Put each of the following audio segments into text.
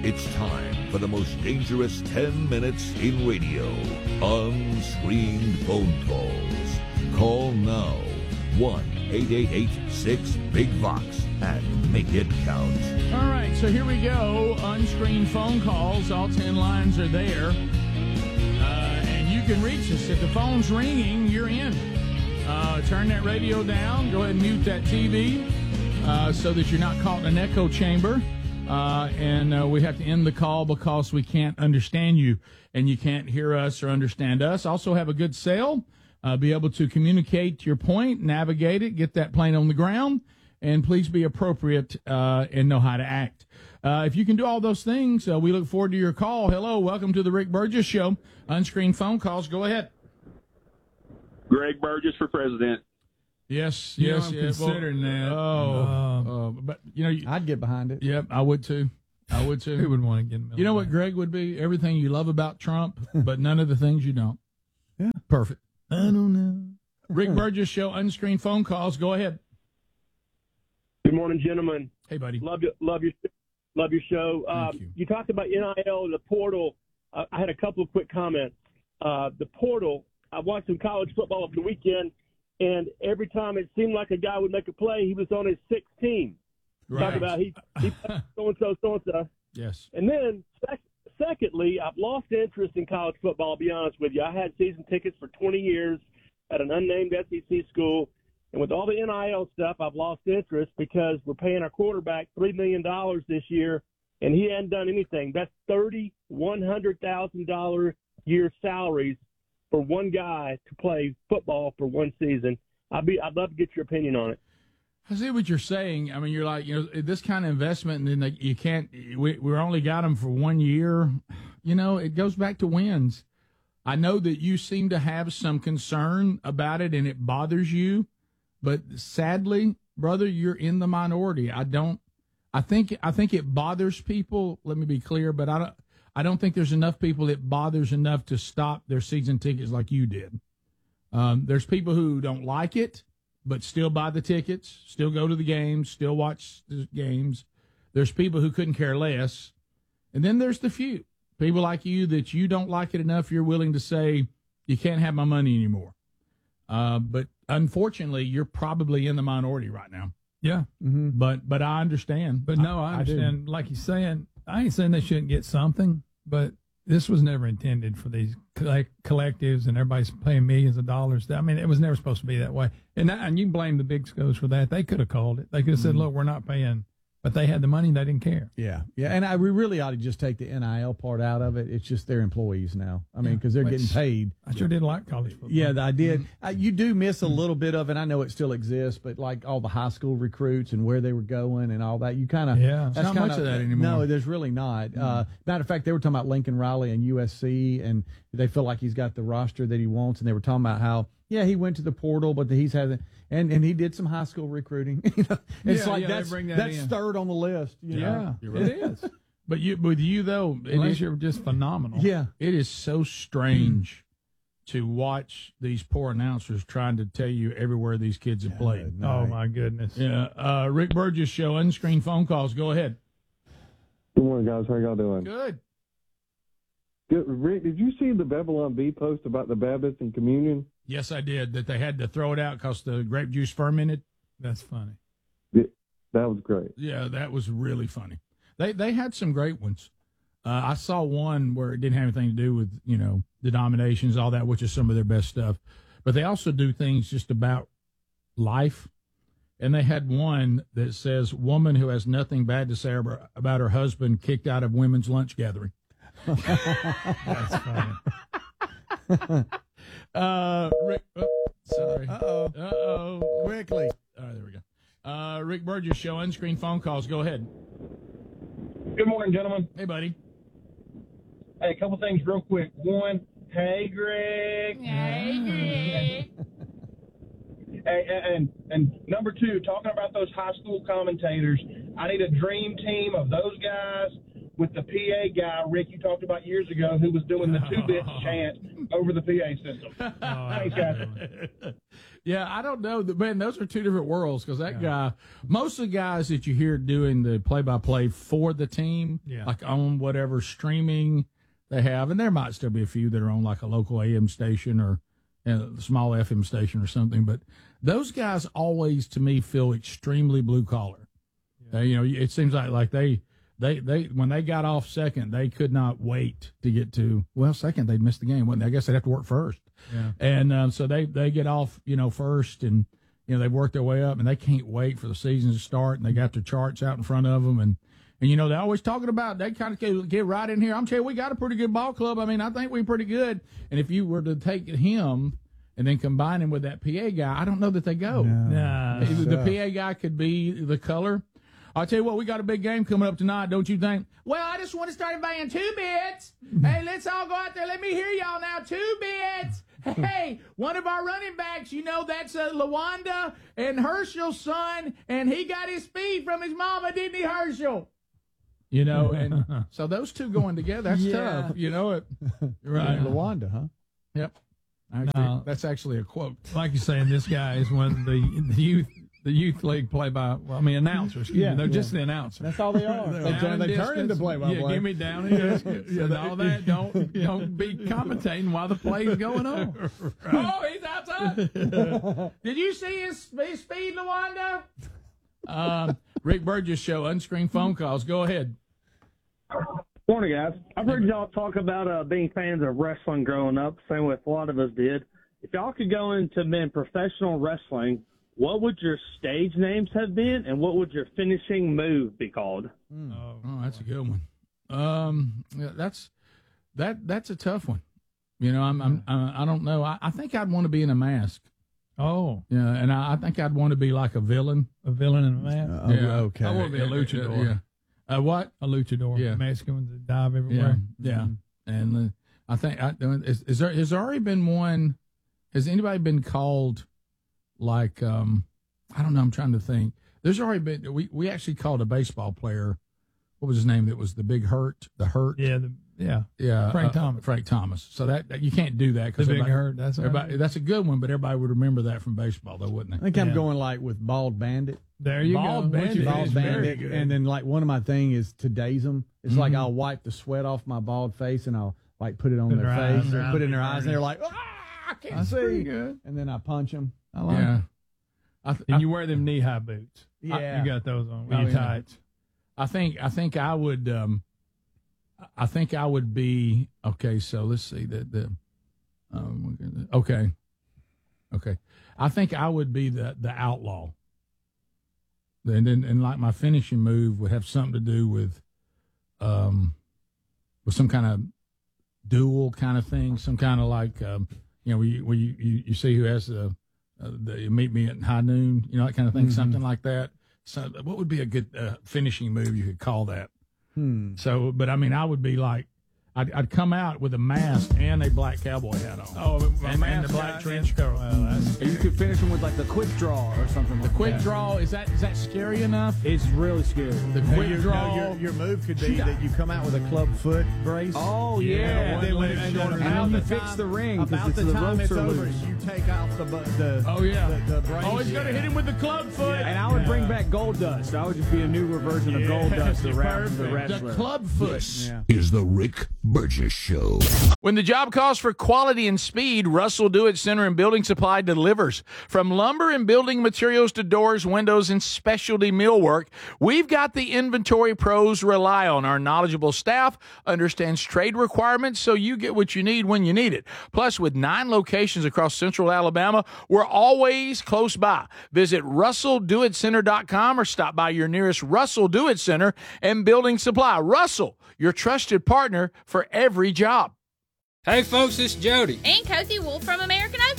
It's time for the most dangerous 10 minutes in radio. Unscreened phone calls. Call now. 1-888-6-BIG-VOX and make it count. All right, so here we go. Unscreened phone calls. All 10 lines are there. And you can reach us. If the phone's ringing, you're in. Turn that radio down. Go ahead and mute that TV so that you're not caught in an echo chamber. And we have to end the call because we can't understand you and you can't hear us or understand us. Also have a good sale, be able to communicate your point, navigate it, get that plane on the ground, and please be appropriate and know how to act. If you can do all those things, we look forward to your call. Hello, welcome to the Rick Burgess Show. Unscreened phone calls, go ahead. Greg Burgess for president. Yes, I'm considering that. But you know, I'd get behind it. Yep, I would too. Who would want to get him? You know what Greg would be? Everything you love about Trump, but none of the things you don't. Yeah. Perfect. I don't know. Rick Burgess Show, unscreened phone calls. Go ahead. Good morning, gentlemen. Hey, buddy. Love your show. Thank you. You talked about NIL, the portal. I had a couple of quick comments. The portal. I watched some college football over the weekend. And every time it seemed like a guy would make a play, he was on his sixth team. Right. Talk about he so-and-so, so-and-so. Yes. And then, secondly, I've lost interest in college football, I'll be honest with you. I had season tickets for 20 years at an unnamed SEC school. And with all the NIL stuff, I've lost interest because we're paying our quarterback $3 million this year, and he hadn't done anything. That's $100,000 year salaries for one guy to play football for one season. I'd love to get your opinion on it. I see what you're saying. I mean, you're like, this kind of investment, and then you can't. We only got them for 1 year. It goes back to wins. I know that you seem to have some concern about it, and it bothers you. But sadly, brother, you're in the minority. I think it bothers people. Let me be clear, but I don't think there's enough people it bothers enough to stop their season tickets like you did. There's people who don't like it, but still buy the tickets, still go to the games, still watch the games. There's people who couldn't care less. And then there's the few people like you that you don't like it enough, you're willing to say, you can't have my money anymore. But unfortunately, you're probably in the minority right now. Yeah. Mm-hmm. But I understand. But no, I understand. Like he's saying, I ain't saying they shouldn't get something, but this was never intended for these collectives and everybody's paying millions of dollars. I mean, it was never supposed to be that way. And you can blame the big schools for that. They could have called it. They could have said, look, we're not paying. But they had the money and they didn't care. Yeah. And we really ought to just take the NIL part out of it. It's just their employees now. I mean, because they're getting paid. I sure did like college football. Yeah, I did. You do miss a little bit of it. I know it still exists, but like all the high school recruits and where they were going and all that, you kind of. Yeah. There's not much of that anymore. No, there's really not. Matter of fact, they were talking about Lincoln Riley and USC, and they feel like he's got the roster that he wants, and they were talking about how, yeah, he went to the portal, but he's had and he did some high school recruiting. It's like that's third on the list. Yeah, right. It is. But with you though, you're just phenomenal. Yeah, it is so strange to watch these poor announcers trying to tell you everywhere these kids have played. Oh my goodness. Yeah. Rick Burgess Show, unscreened phone calls. Go ahead. Good morning, guys. How y'all doing? Good. Rick, did you see the Babylon Bee post about the Baptist and communion? Yes, I did. That they had to throw it out because the grape juice fermented. That's funny. That was great. Yeah, that was really funny. They had some great ones. I saw one where it didn't have anything to do with, denominations, all that, which is some of their best stuff. But they also do things just about life. And they had one that says, woman who has nothing bad to say about her husband kicked out of women's lunch gathering. That's funny. Rick, sorry. Uh-oh. Quickly. All right, there we go. Rick Burgess Show, unscreened phone calls. Go ahead. Good morning, gentlemen. Hey, buddy. Hey, a couple things real quick. One, hey, Greg. Hey, Greg. Hey, and number two, talking about those high school commentators, I need a dream team of those guys with the PA guy, Rick, you talked about years ago, who was doing the 2-bit chant over the PA system. Thanks, guys. Yeah, I don't know. Man, those are two different worlds because that guy, most of the guys that you hear doing the play-by-play for the team, like on whatever streaming they have, and there might still be a few that are on like a local AM station or a small FM station or something, but those guys always, to me, feel extremely blue-collar. It seems like they when they got off second, they could not wait to get to, second, they'd missed the game, wouldn't they? I guess they'd have to work first. Yeah. And so they get off, first, and, they've worked their way up, and they can't wait for the season to start, and they got their charts out in front of them, and they're always talking about, they kind of get right in here. I'm telling you, we got a pretty good ball club. I mean, I think we're pretty good. And if you were to take him and then combine him with that PA guy, I don't know that they go. No. The PA guy could be the color. I'll tell you what, we got a big game coming up tonight, don't you think? Well, I just want to start buying 2 bits. Hey, let's all go out there. Let me hear y'all now. 2 bits. Hey, one of our running backs, that's Lawanda and Herschel's son, and he got his speed from his mama, didn't he, Herschel? And so those two going together, that's tough. Right. Lawanda, huh? Yep. Actually, that's actually a quote. Like you're saying, this guy is one of the youth league announcers. They're just the announcers. That's all they are. They turn into play-by-play. Yeah, give me down and distance and all that. Don't be commentating while the play's going on. Right. Oh, he's outside. Did you see his speed, Lawanda? Rick Burgess Show, unscreened phone calls. Go ahead. Morning, guys. I've heard y'all talk about being fans of wrestling growing up, same way a lot of us did. If y'all could go into professional wrestling, what would your stage names have been, and what would your finishing move be called? Oh, that's a good one. That's a tough one. I don't know. I think I'd want to be in a mask. Oh, yeah, and I think I'd want to be like a villain. A villain in a mask. Okay. I want to be a luchador. Yeah. What? A luchador. Yeah. Mexican ones that dive everywhere. Yeah. And I think has there already been one? Has anybody been called? Like, I don't know. I'm trying to think. There's already been. We actually called a baseball player. What was his name? That was the Big Hurt. The Hurt. Yeah. Frank Thomas. Frank Thomas. So that you can't do that because the Big Hurt. That's everybody. That's a good one, but everybody would remember that from baseball, though, wouldn't they? I think I'm going like with Bald Bandit. There you go. Bald Bandit. And then like one of my thing is to daze them. It's like I'll wipe the sweat off my bald face and I'll like put it on their face or put it in their eyes and they're like, I can't see. Good. And then I punch them. I like it. And you wear them knee-high boots. Yeah. You got those on with your tights. I think I would I think I would be okay, so let's see okay. I think I would be the outlaw. And like my finishing move would have something to do with some kind of duel kind of thing, some kind of like where you see who has the meet me at high noon, that kind of thing, something like that. So what would be a good finishing move you could call that? So, but I mean, I would be like, I'd come out with a mask and a black cowboy hat on. Oh, and the black trench coat. You could finish them with like the quick draw or something. The quick draw, is that scary enough? It's really scary. The quick draw. Your move could be that you come out with a club foot brace. Oh yeah. And you fix the ring about the time it's over. You take out the brace. Oh, he's gonna hit him with the club foot. And I would bring back Gold Dust. I would just be a newer version of Gold Dust around the wrestler. The club foot. This is the Rick Burgess Show. When the job calls for quality and speed, Russell Do-It Center and Building Supply delivers. From lumber and building materials to doors, windows, and specialty millwork, we've got the inventory pros rely on. Our knowledgeable staff understands trade requirements, so you get what you need when you need it. Plus, with 9 locations across central Alabama, we're always close by. Visit RussellDoItCenter.com or stop by your nearest Russell Do-It Center and Building Supply. Russell, your trusted partner for every job. Hey folks, it's Jody and Cozy Wolf from American Oak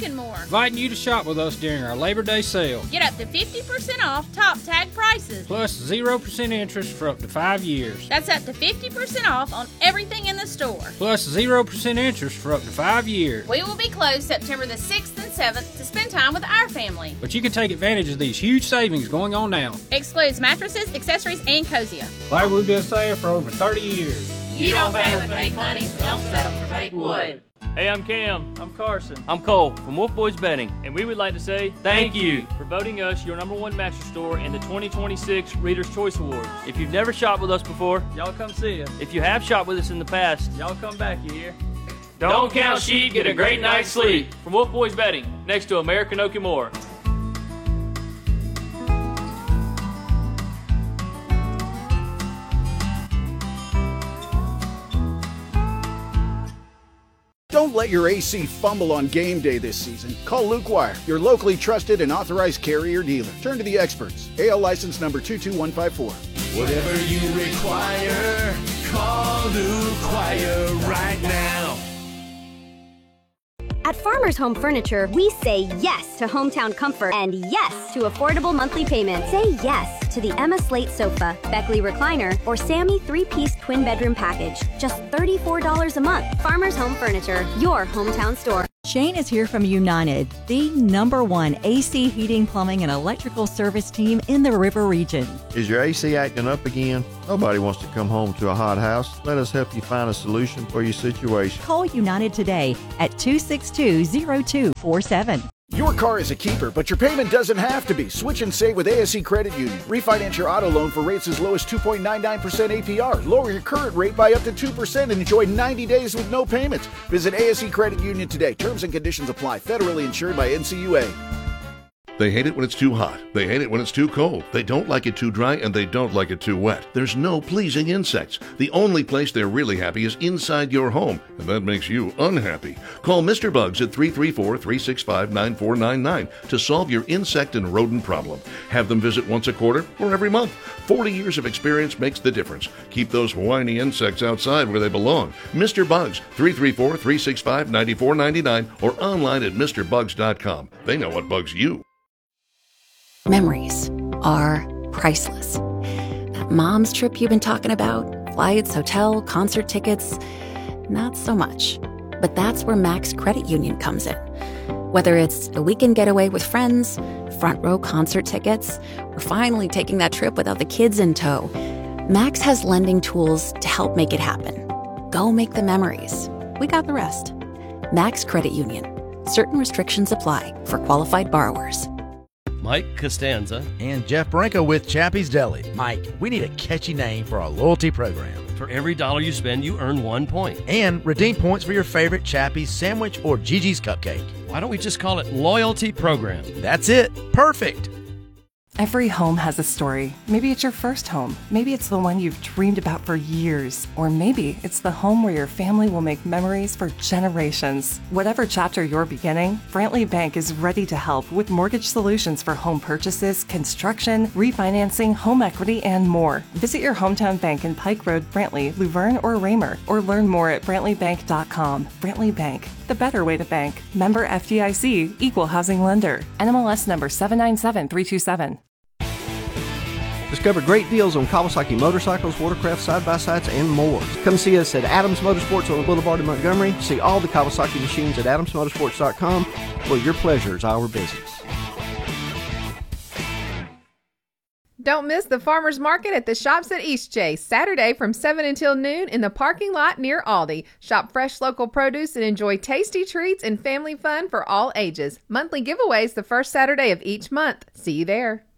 and more. Inviting you to shop with us during our Labor Day sale. Get up to 50% off top tag prices. Plus 0% interest for up to 5 years. That's up to 50% off on everything in the store. Plus 0% interest for up to 5 years. We will be closed September the 6th and 7th to spend time with our family. But you can take advantage of these huge savings going on now. Excludes mattresses, accessories, and Cosia. Like we've been saying for over 30 years. You don't pay with fake money, don't settle for fake wood. Hey, I'm Cam. I'm Carson. I'm Cole from Wolf Boys Bedding. And we would like to say thank you for voting us your #1 mattress store in the 2026 Reader's Choice Awards. If you've never shopped with us before, y'all come see us. If you have shopped with us in the past, y'all come back, you hear? Don't count sheep, get a great night's sleep. From Wolf Boys Bedding, next to American Oak and More. Don't let your AC fumble on game day this season. Call Luke Wire, your locally trusted and authorized Carrier dealer. Turn to the experts. AL license number 22154. Whatever you require, call Luke Wire right now. At Farmers Home Furniture, we say yes to hometown comfort and yes to affordable monthly payments. Say yes to the Emma Slate sofa, Beckley recliner, or Sammy 3-piece twin bedroom package. Just $34 a month. Farmers Home Furniture, your hometown store. Shane is here from United, the #1 AC heating, plumbing, and electrical service team in the River Region. Is your AC acting up again? Nobody wants to come home to a hot house. Let us help you find a solution for your situation. Call United today at 262-0247. Your car is a keeper, but your payment doesn't have to be. Switch and save with ASE Credit Union. Refinance your auto loan for rates as low as 2.99% APR. Lower your current rate by up to 2% and enjoy 90 days with no payments. Visit ASE Credit Union today. Terms and conditions apply. Federally insured by NCUA. They hate it when it's too hot. They hate it when it's too cold. They don't like it too dry, and they don't like it too wet. There's no pleasing insects. The only place they're really happy is inside your home, and that makes you unhappy. Call Mr. Bugs at 334-365-9499 to solve your insect and rodent problem. Have them visit once a quarter or every month. 40 years of experience makes the difference. Keep those whiny insects outside where they belong. Mr. Bugs, 334-365-9499 or online at MrBugs.com. They know what bugs you. Memories are priceless. That mom's trip you've been talking about, flights, hotel, concert tickets, not so much. But that's where Max Credit Union comes in. Whether it's a weekend getaway with friends, front row concert tickets, or finally taking that trip without the kids in tow, Max has lending tools to help make it happen. Go make the memories. We got the rest. Max Credit Union. Certain restrictions apply for qualified borrowers. Mike Costanza and Jeff Branco with Chappie's Deli. Mike, we need a catchy name for our loyalty program. For every $1 you spend, you earn 1 point. And redeem points for your favorite Chappie's sandwich or Gigi's cupcake. Why don't we just call it Loyalty Program? That's it. Perfect. Every home has a story. Maybe it's your first home. Maybe it's the one you've dreamed about for years. Or maybe it's the home where your family will make memories for generations. Whatever chapter you're beginning, Brantley Bank is ready to help with mortgage solutions for home purchases, construction, refinancing, home equity, and more. Visit your hometown bank in Pike Road, Brantley, Luverne, or Raymer, or learn more at BrantleyBank.com. Brantley Bank, the better way to bank. Member FDIC, Equal Housing Lender. NMLS number 797327. Discover great deals on Kawasaki motorcycles, watercraft, side-by-sides, and more. Come see us at Adams Motorsports on the Boulevard in Montgomery. See all the Kawasaki machines at adamsmotorsports.com, where your pleasure is our business. Don't miss the Farmers Market at the Shops at Eastchase, Saturday from 7 until noon in the parking lot near Aldi. Shop fresh local produce and enjoy tasty treats and family fun for all ages. Monthly giveaways the first Saturday of each month. See you there.